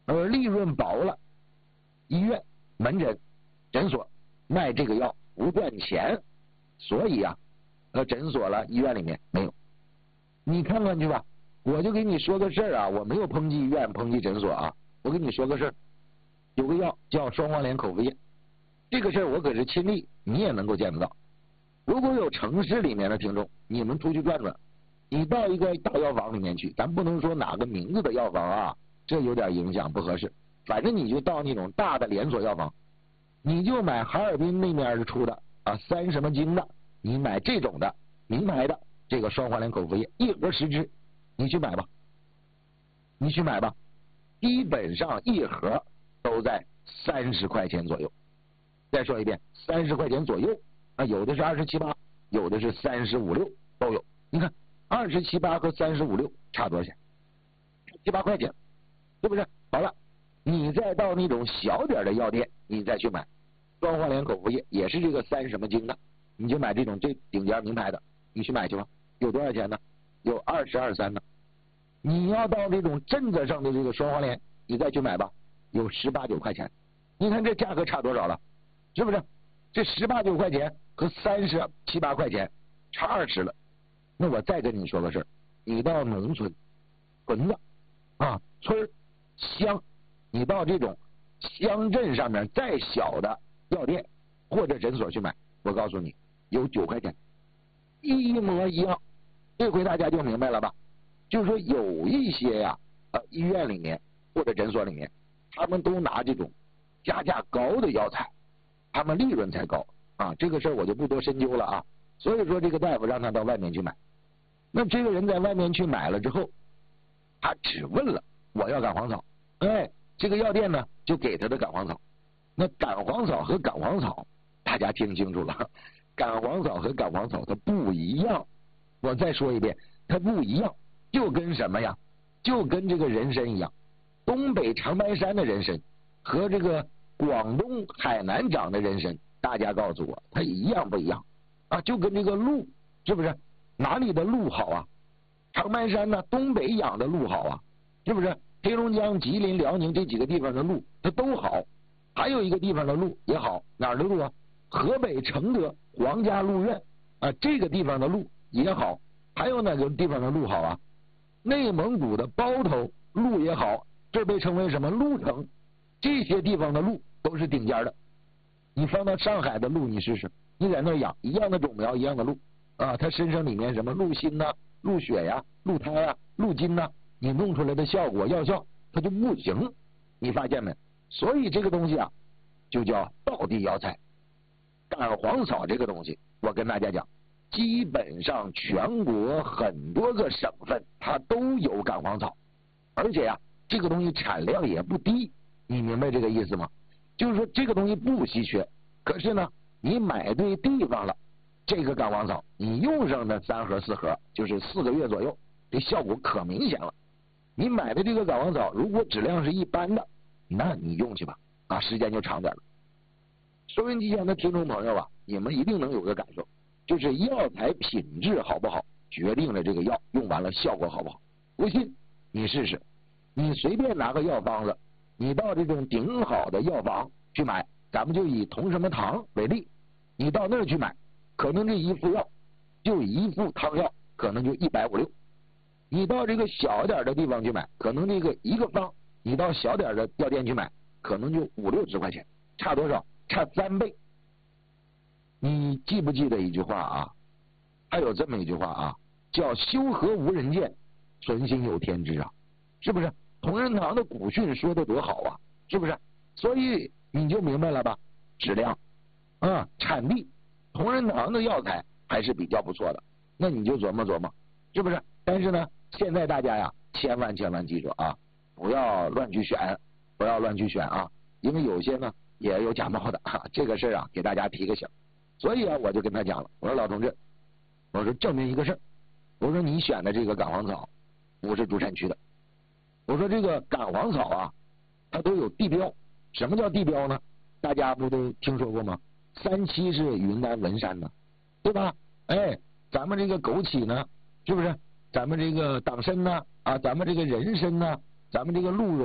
而利润薄了，医院、门诊、诊所卖这个药不赚钱，所以诊所了，医院里面没有。你看看去吧，我就给你说个事儿啊，我没有抨击医院、抨击诊所啊，我跟你说个事儿，有个药叫双黄连口服液，这个事儿我可是亲历，你也能够见得到。如果有城市里面的听众，你们出去转转，你到一个大药房里面去，咱不能说哪个名字的药房啊，这有点影响不合适，反正你就到那种大的连锁药房，你就买哈尔滨那面出的三什么精的，你买这种的名牌的这个双黄连口服液，一盒10支，你去买吧，你去买吧，基本上一盒都在30块钱左右。再说一遍，30块钱左右有的是27、8，有的是35、6都有。你看27、8和35、6差多少钱？7、8块钱，是不是？好了，你再到那种小点的药店，你再去买双黄连口服液，也是这个3什么精的，你就买这种最顶尖名牌的，你去买去吧。有多少钱呢？有22、23的。你要到这种镇子上的这个双黄连，你再去买吧，有18、9块钱。你看这价格差多少了？是不是？这18、9块钱和37、8块钱差20了。那我再跟你说个事儿，你到农村、屯子村乡，你到这种乡镇上面再小的药店或者诊所去买，我告诉你，有9块钱，一模一样。这回大家就明白了吧？就是说有一些医院里面或者诊所里面，他们都拿这种加价高的药材，他们利润才高这个事儿我就不多深究了所以说这个大夫让他到外面去买，那这个人在外面去买了之后，他只问了我要杆黄草，这个药店呢就给他的杆黄草。那杆黄草和杆黄草大家听清楚了，杆黄草和杆黄草它不一样。我再说一遍，它不一样，就跟什么呀？就跟这个人参一样，东北长白山的人参和这个广东海南长的人参，大家告诉我它一样不一样就跟这个鹿，是不是？哪里的鹿好长白山呢，东北养的鹿好是不是？黑龙江、吉林、辽宁这几个地方的鹿它都好，还有一个地方的鹿也好，哪儿的鹿河北承德皇家鹿苑这个地方的鹿也好，还有哪个地方的鹿好内蒙古的包头鹿也好，这被称为什么鹿城，这些地方的鹿都是顶尖的。你放到上海的鹿你试试，你在那养一样的种苗一样的鹿它身上里面什么鹿心鹿血鹿胎鹿筋你弄出来的效果药效它就不行，你发现没？所以这个东西就叫道地药材。杆黄草这个东西我跟大家讲，基本上全国很多个省份它都有杆黄草，而且这个东西产量也不低，你明白这个意思吗？就是说这个东西不稀缺，可是呢你买对地方了，这个杆黄草你用上的3盒4盒就是4个月左右，这效果可明显了。你买的这个杆黄草如果质量是一般的，那你用去吧时间就长点了。收音机前的听众朋友你们一定能有个感受，就是药材品质好不好决定了这个药用完了效果好不好。不信你试试，你随便拿个药方子，你到这种顶好的药房去买，咱们就以同什么堂为例，你到那儿去买，可能这一副药就一副汤药可能就150、6，你到这个小点的地方去买，可能这个一个方，你到小点的药店去买，可能就5、60块钱，差多少？差3倍。你记不记得一句话还有这么一句话叫修和无人见，存心有天知是不是？同仁堂的古训说的多好是不是？所以你就明白了吧？质量产地，同仁堂的药材还是比较不错的，那你就琢磨琢磨，是不是？但是呢，现在大家千万记住不要乱去选，不要乱去选因为有些呢也有假冒的这个事儿给大家提个醒。所以我就跟他讲了，我说老同志，我说证明一个事儿，我说你选的这个杆黄草不是主产区的，我说这个杆黄草它都有地标。什么叫地标呢？大家不都听说过吗？37是云南文山的，对吧？咱们这个枸杞呢，是不是？咱们这个党参呢咱们这个人参呢，咱们这个鹿茸